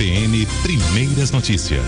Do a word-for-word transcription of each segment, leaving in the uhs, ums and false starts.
B N Primeiras Notícias.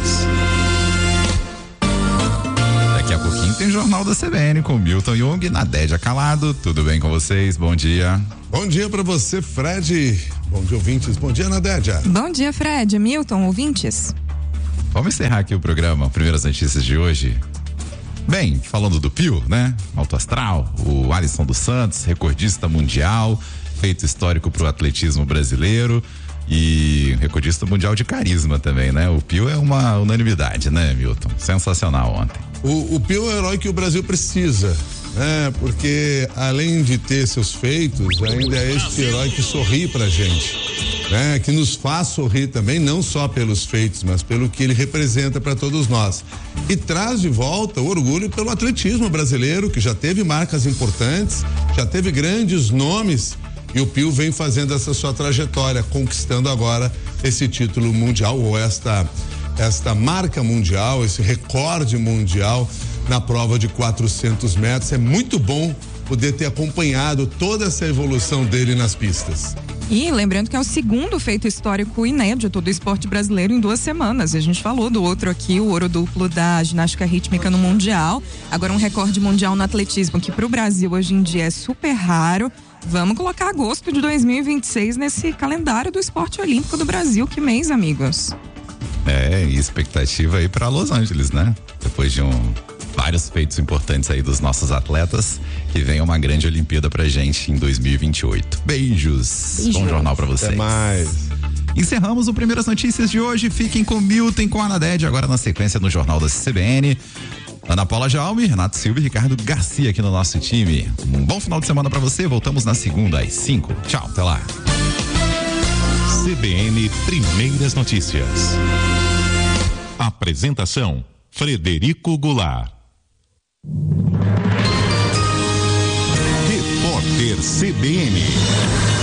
Daqui a pouquinho tem Jornal da C B N com Milton Jung, Nadédia Calado. Tudo bem com vocês? Bom dia. Bom dia pra você, Fred. Bom dia, ouvintes. Bom dia, Nadédia. Bom dia, Fred. Milton, ouvintes. Vamos encerrar aqui o programa, primeiras notícias de hoje. Bem, falando do Pio, né? Alto astral, o Alisson dos Santos, recordista mundial, feito histórico pro atletismo brasileiro e recordista mundial de carisma também, né? O Pio é uma unanimidade, né, Milton? Sensacional ontem. O, o Pio é o herói que o Brasil precisa, né? Porque além de ter seus feitos, ainda é este herói que sorri pra gente, né? Que nos faz sorrir também, não só pelos feitos, mas pelo que ele representa para todos nós. E traz de volta o orgulho pelo atletismo brasileiro, que já teve marcas importantes, já teve grandes nomes, e o Pio vem fazendo essa sua trajetória, conquistando agora esse título mundial, ou esta esta marca mundial, esse recorde mundial na prova de quatrocentos metros. É muito bom poder ter acompanhado toda essa evolução dele nas pistas. E lembrando que é o segundo feito histórico inédito do esporte brasileiro em duas semanas. A gente falou do outro aqui, o ouro duplo da ginástica rítmica no Mundial. Agora um recorde mundial no atletismo, que para o Brasil hoje em dia é super raro. Vamos colocar agosto de dois mil e vinte e seis nesse calendário do esporte olímpico do Brasil. Que mês, amigos? É, e expectativa aí para Los Angeles, né? Depois de um vários feitos importantes aí dos nossos atletas, que venha uma grande Olimpíada pra gente em dois mil e vinte e oito. Beijos. Beijos. Bom jornal pra vocês. Até mais. Encerramos o Primeiras Notícias de hoje. Fiquem com Milton e com a Nadédia, agora na sequência no Jornal da C B N. Ana Paula Jaume, Renato Silva e Ricardo Garcia aqui no nosso time. Um bom final de semana pra você. Voltamos na segunda às cinco. Tchau, até lá. C B N Primeiras Notícias. Apresentação: Frederico Goulart. Repórter C B N.